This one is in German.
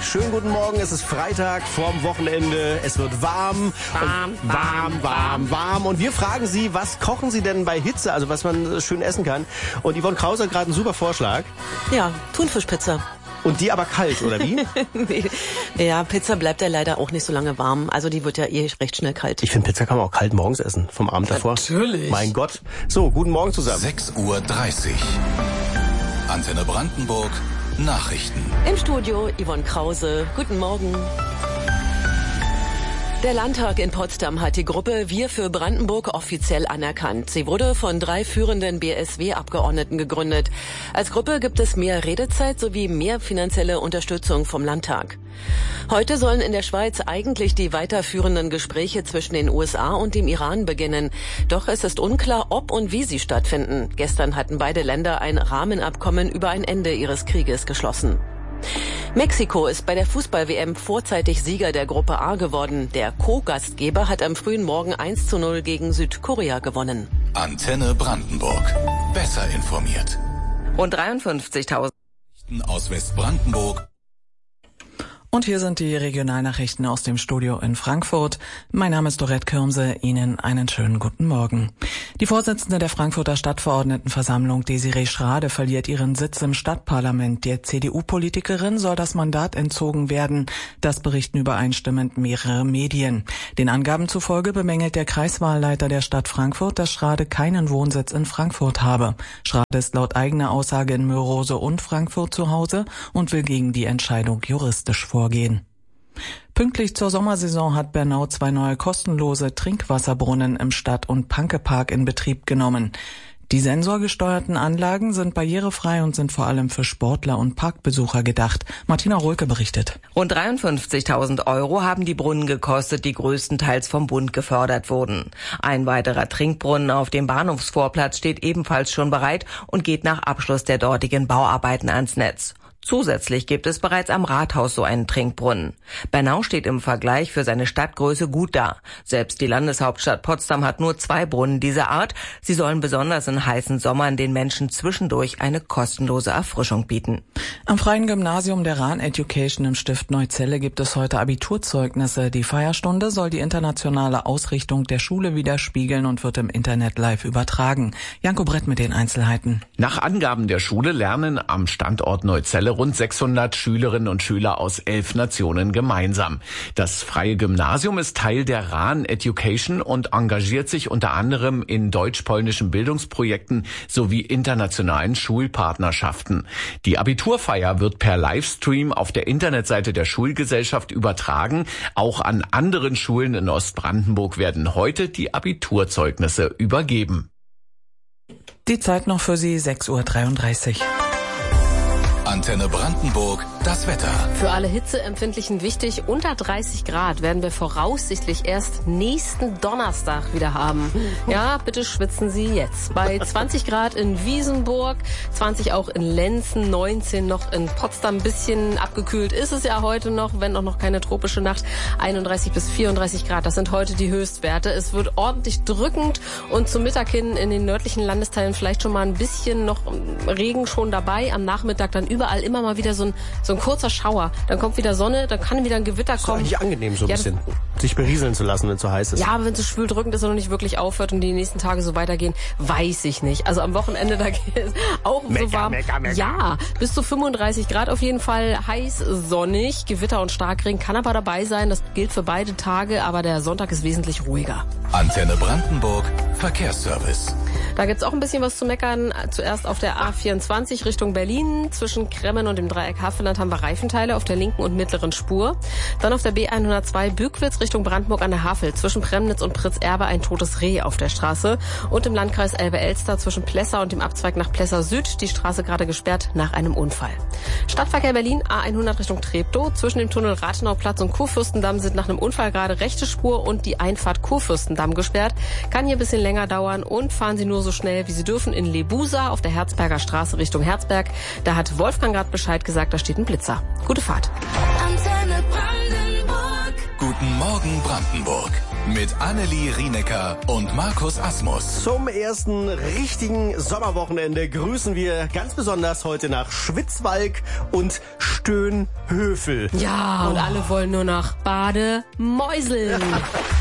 schönen guten Morgen. Es ist Freitag vorm Wochenende. Es wird warm. Warm. Und wir fragen Sie, was kochen Sie denn bei Hitze? Also was man schön essen kann. Und Yvonne Krause hat gerade einen super Vorschlag. Ja, Thunfischpizza. Und die aber kalt, oder wie? Nee. Ja, Pizza bleibt ja leider auch nicht so lange warm. Also die wird ja recht schnell kalt. Ich finde, Pizza kann man auch kalt morgens essen, vom Abend davor. Natürlich. Mein Gott. So, guten Morgen zusammen. 6:30 Uhr. Antenne Brandenburg. Nachrichten. Im Studio Yvonne Krause. Guten Morgen. Der Landtag in Potsdam hat die Gruppe Wir für Brandenburg offiziell anerkannt. Sie wurde von 3 führenden BSW-Abgeordneten gegründet. Als Gruppe gibt es mehr Redezeit sowie mehr finanzielle Unterstützung vom Landtag. Heute sollen in der Schweiz eigentlich die weiterführenden Gespräche zwischen den USA und dem Iran beginnen. Doch es ist unklar, ob und wie sie stattfinden. Gestern hatten beide Länder ein Rahmenabkommen über ein Ende ihres Krieges geschlossen. Mexiko ist bei der Fußball-WM vorzeitig Sieger der Gruppe A geworden. Der Co-Gastgeber hat am frühen Morgen 1:0 gegen Südkorea gewonnen. Antenne Brandenburg. Besser informiert. Rund 53.000 aus Westbrandenburg. Und hier sind die Regionalnachrichten aus dem Studio in Frankfurt. Mein Name ist Dorette Kürmse. Ihnen einen schönen guten Morgen. Die Vorsitzende der Frankfurter Stadtverordnetenversammlung, Desiree Schrade, verliert ihren Sitz im Stadtparlament. Der CDU-Politikerin soll das Mandat entzogen werden. Das berichten übereinstimmend mehrere Medien. Den Angaben zufolge bemängelt der Kreiswahlleiter der Stadt Frankfurt, dass Schrade keinen Wohnsitz in Frankfurt habe. Schrade ist laut eigener Aussage in Mörose und Frankfurt zu Hause und will gegen die Entscheidung juristisch vorgehen. Pünktlich zur Sommersaison hat Bernau 2 neue kostenlose Trinkwasserbrunnen im Stadt- und Panke-Park in Betrieb genommen. Die sensorgesteuerten Anlagen sind barrierefrei und sind vor allem für Sportler und Parkbesucher gedacht. Martina Rohlke berichtet. Rund 53.000 € haben die Brunnen gekostet, die größtenteils vom Bund gefördert wurden. Ein weiterer Trinkbrunnen auf dem Bahnhofsvorplatz steht ebenfalls schon bereit und geht nach Abschluss der dortigen Bauarbeiten ans Netz. Zusätzlich gibt es bereits am Rathaus so einen Trinkbrunnen. Bernau steht im Vergleich für seine Stadtgröße gut da. Selbst die Landeshauptstadt Potsdam hat nur 2 Brunnen dieser Art. Sie sollen besonders in heißen Sommern den Menschen zwischendurch eine kostenlose Erfrischung bieten. Am Freien Gymnasium der Rahn Education im Stift Neuzelle gibt es heute Abiturzeugnisse. Die Feierstunde soll die internationale Ausrichtung der Schule widerspiegeln und wird im Internet live übertragen. Janko Brett mit den Einzelheiten. Nach Angaben der Schule lernen am Standort Neuzelle rund 600 Schülerinnen und Schüler aus 11 Nationen gemeinsam. Das Freie Gymnasium ist Teil der Rahn Education und engagiert sich unter anderem in deutsch-polnischen Bildungsprojekten sowie internationalen Schulpartnerschaften. Die Abiturfeier wird per Livestream auf der Internetseite der Schulgesellschaft übertragen. Auch an anderen Schulen in Ostbrandenburg werden heute die Abiturzeugnisse übergeben. Die Zeit noch für Sie 6:33 Uhr. Antenne Brandenburg, das Wetter. Für alle Hitzeempfindlichen wichtig, unter 30 Grad werden wir voraussichtlich erst nächsten Donnerstag wieder haben. Ja, bitte schwitzen Sie jetzt. Bei 20 Grad in Wiesenburg, 20 auch in Lenzen, 19 noch in Potsdam. Ein bisschen abgekühlt ist es ja heute noch, wenn auch noch keine tropische Nacht. 31 bis 34 Grad, das sind heute die Höchstwerte. Es wird ordentlich drückend und zum Mittag hin in den nördlichen Landesteilen vielleicht schon mal ein bisschen noch Regen schon dabei. Am Nachmittag dann überall immer mal wieder so ein kurzer Schauer. Dann kommt wieder Sonne, dann kann wieder ein Gewitter kommen. Das ist eigentlich angenehm so ein bisschen, sich berieseln zu lassen, wenn es so heiß ist. Ja, aber wenn es so schwül drückend ist und noch nicht wirklich aufhört und die nächsten Tage so weitergehen, weiß ich nicht. Also am Wochenende, da geht es auch so warm. Mecker. Ja, bis zu 35 Grad auf jeden Fall, heiß, sonnig, Gewitter und Starkregen kann aber dabei sein. Das gilt für beide Tage, aber der Sonntag ist wesentlich ruhiger. Antenne Brandenburg, Verkehrsservice. Da gibt's auch ein bisschen was zu meckern. Zuerst auf der A24 Richtung Berlin. Zwischen Kremmen und dem Dreieck Havelland haben wir Reifenteile auf der linken und mittleren Spur. Dann auf der B102 Bückwitz Richtung Brandenburg an der Havel. Zwischen Premnitz und Pritz-Erbe ein totes Reh auf der Straße. Und im Landkreis Elbe-Elster zwischen Plessa und dem Abzweig nach Plessa Süd die Straße gerade gesperrt nach einem Unfall. Stadtverkehr Berlin A100 Richtung Treptow. Zwischen dem Tunnel Rathenauplatz und Kurfürstendamm sind nach einem Unfall gerade rechte Spur und die Einfahrt Kurfürstendamm gesperrt. Kann hier ein bisschen länger dauern und fahren Sie nur so schnell, wie Sie dürfen in Lebusa auf der Herzberger Straße Richtung Herzberg. Da hat Wolfgang gerade Bescheid gesagt, da steht ein Blitzer. Gute Fahrt. Antenne Brandenburg. Guten Morgen Brandenburg mit Annelie Rienecker und Markus Asmus. Zum ersten richtigen Sommerwochenende grüßen wir ganz besonders heute nach Schwitzwalk und Stöhnhöfel. Ja, und alle wollen nur nach Bademäuseln.